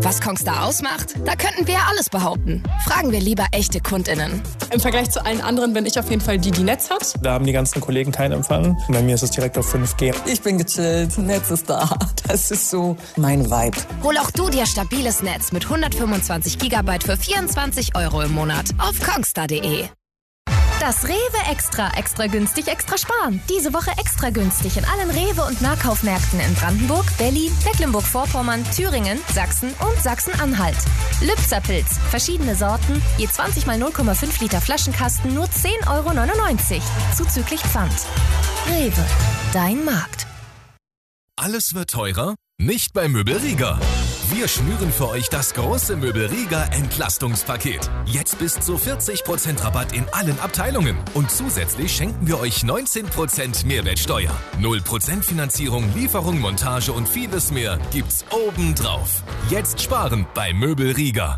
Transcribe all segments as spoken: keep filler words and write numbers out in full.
Was Kongstar ausmacht? Da könnten wir ja alles behaupten. Fragen wir lieber echte KundInnen. Im Vergleich zu allen anderen bin ich auf jeden Fall die, die Netz hat. Da haben die ganzen Kollegen keinen Empfang. Bei mir ist es direkt auf fünf G. Ich bin gechillt, Netz ist da. Das ist so mein Vibe. Hol auch du dir stabiles Netz mit hundertfünfundzwanzig Gigabyte für vierundzwanzig Euro im Monat auf kongstar punkt de. Das Rewe Extra, extra günstig, extra sparen. Diese Woche extra günstig in allen Rewe- und Nahkaufmärkten in Brandenburg, Berlin, Mecklenburg-Vorpommern, Thüringen, Sachsen und Sachsen-Anhalt. Lübzer-Pilz, verschiedene Sorten, je zwanzig mal null Komma fünf Liter Flaschenkasten, nur zehn Euro neunundneunzig, zuzüglich Pfand. Rewe, dein Markt. Alles wird teurer? Nicht bei Möbel Rieger. Wir schnüren für euch das große Möbel Rieger Entlastungspaket. Jetzt bis zu vierzig Prozent Rabatt in allen Abteilungen. Und zusätzlich schenken wir euch neunzehn Prozent Mehrwertsteuer. null Prozent Finanzierung, Lieferung, Montage und vieles mehr gibt's obendrauf. Jetzt sparen bei Möbel Rieger.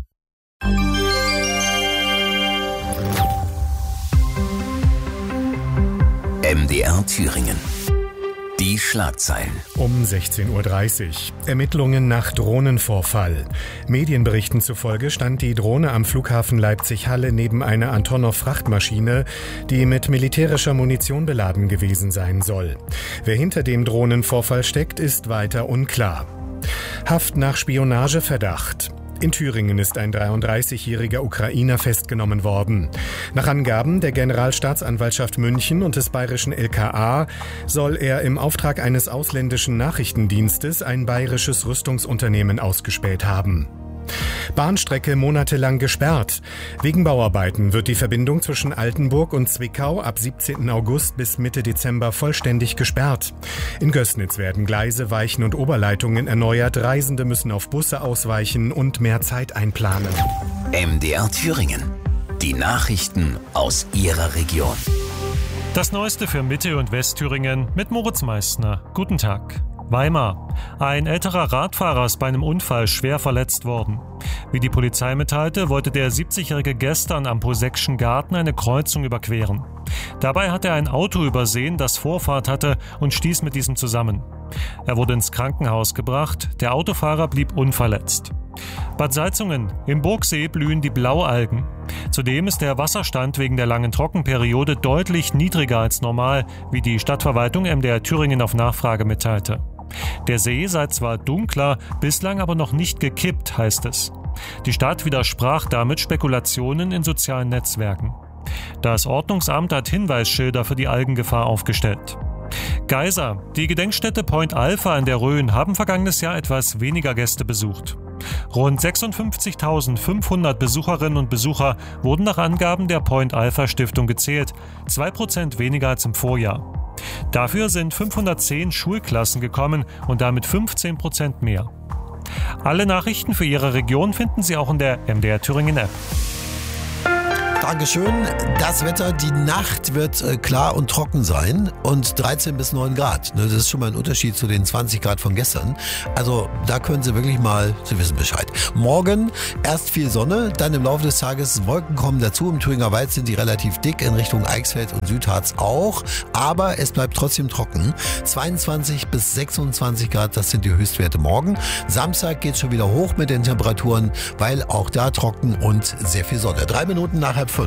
M D R Thüringen. Die Schlagzeilen. Um sechzehn Uhr dreißig. Ermittlungen nach Drohnenvorfall. Medienberichten zufolge stand die Drohne am Flughafen Leipzig-Halle neben einer Antonov-Frachtmaschine, die mit militärischer Munition beladen gewesen sein soll. Wer hinter dem Drohnenvorfall steckt, ist weiter unklar. Haft nach Spionageverdacht. In Thüringen ist ein dreiunddreißigjähriger Ukrainer festgenommen worden. Nach Angaben der Generalstaatsanwaltschaft München und des bayerischen L K A soll er im Auftrag eines ausländischen Nachrichtendienstes ein bayerisches Rüstungsunternehmen ausgespäht haben. Bahnstrecke monatelang gesperrt. Wegen Bauarbeiten wird die Verbindung zwischen Altenburg und Zwickau ab siebzehnten August bis Mitte Dezember vollständig gesperrt. In Gößnitz werden Gleise, Weichen und Oberleitungen erneuert. Reisende müssen auf Busse ausweichen und mehr Zeit einplanen. M D R Thüringen. Die Nachrichten aus Ihrer Region. Das Neueste für Mitte- und Westthüringen mit Moritz Meissner. Guten Tag. Weimar. Ein älterer Radfahrer ist bei einem Unfall schwer verletzt worden. Wie die Polizei mitteilte, wollte der siebzigjährige gestern am Poseckschen Garten eine Kreuzung überqueren. Dabei hat er ein Auto übersehen, das Vorfahrt hatte, und stieß mit diesem zusammen. Er wurde ins Krankenhaus gebracht, der Autofahrer blieb unverletzt. Bad Salzungen. Im Burgsee blühen die Blaualgen. Zudem ist der Wasserstand wegen der langen Trockenperiode deutlich niedriger als normal, wie die Stadtverwaltung M D R Thüringen auf Nachfrage mitteilte. Der See sei zwar dunkler, bislang aber noch nicht gekippt, heißt es. Die Stadt widersprach damit Spekulationen in sozialen Netzwerken. Das Ordnungsamt hat Hinweisschilder für die Algengefahr aufgestellt. Geisa. Die Gedenkstätte Point Alpha in der Rhön haben vergangenes Jahr etwas weniger Gäste besucht. Rund sechsundfünfzigtausendfünfhundert Besucherinnen und Besucher wurden nach Angaben der Point Alpha Stiftung gezählt, zwei Prozent weniger als im Vorjahr. Dafür sind fünfhundertzehn Schulklassen gekommen und damit fünfzehn Prozent mehr. Alle Nachrichten für Ihre Region finden Sie auch in der M D R Thüringen App. Dankeschön. Das Wetter, die Nacht wird äh, klar und trocken sein und dreizehn bis neun Grad. Ne, das ist schon mal ein Unterschied zu den zwanzig Grad von gestern. Also da können Sie wirklich mal, Sie wissen Bescheid. Morgen erst viel Sonne, dann im Laufe des Tages Wolken kommen dazu. Im Thüringer Wald sind die relativ dick, in Richtung Eichsfeld und Südharz auch. Aber es bleibt trotzdem trocken. zweiundzwanzig bis sechsundzwanzig Grad, das sind die Höchstwerte morgen. Samstag geht es schon wieder hoch mit den Temperaturen, weil auch da trocken und sehr viel Sonne. Drei Minuten nach halb fünf.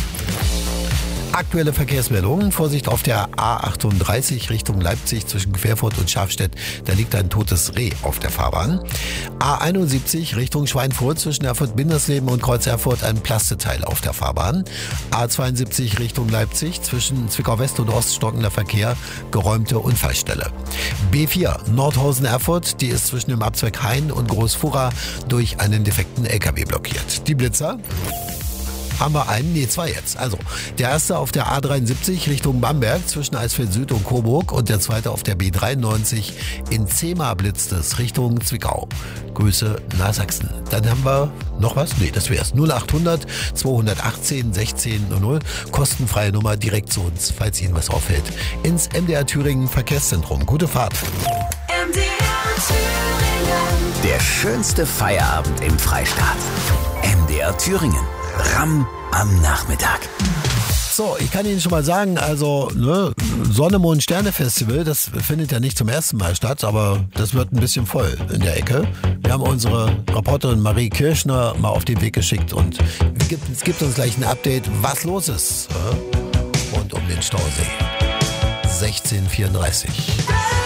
Aktuelle Verkehrsmeldungen. Vorsicht auf der A achtunddreißig Richtung Leipzig zwischen Querfurt und Schafstedt. Da liegt ein totes Reh auf der Fahrbahn. A einundsiebzig Richtung Schweinfurt zwischen Erfurt-Bindersleben und Kreuz Erfurt ein Plasteteil auf der Fahrbahn. A zweiundsiebzig Richtung Leipzig zwischen Zwickau-West und Ost stockender Verkehr, geräumte Unfallstelle. B vier Nordhausen-Erfurt, die ist zwischen dem Abzweig Hain und Großfurra durch einen defekten L K W blockiert. Die Blitzer haben wir einen, nee, zwei jetzt. Also, der erste auf der A dreiundsiebzig Richtung Bamberg zwischen Eisfeld Süd und Coburg und der zweite auf der B dreiundneunzig in Zehmar blitzt es Richtung Zwickau. Grüße nach Sachsen. Dann haben wir noch was? Nee, das wär's. null achthundert zweihundertachtzehn sechzehn null null. Kostenfreie Nummer direkt zu uns, falls Ihnen was auffällt. Ins M D R Thüringen Verkehrszentrum. Gute Fahrt. M D R Thüringen. Der schönste Feierabend im Freistaat. M D R Thüringen. R A M am Nachmittag. So, ich kann Ihnen schon mal sagen, also ne, Sonne, Mond, Sterne Festival, das findet ja nicht zum ersten Mal statt, aber das wird ein bisschen voll in der Ecke. Wir haben unsere Reporterin Marie Kirschner mal auf den Weg geschickt und es gibt, es gibt uns gleich ein Update, was los ist äh, rund um den Stausee. sechzehn Uhr vierunddreißig.